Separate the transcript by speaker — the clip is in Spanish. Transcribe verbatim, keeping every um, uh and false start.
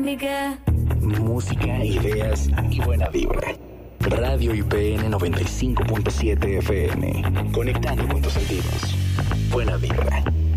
Speaker 1: conmigo.
Speaker 2: Música, ideas y buena vibra. Radio I P N noventa y cinco punto siete F M. Conectando con tus sentidos. Buena vibra.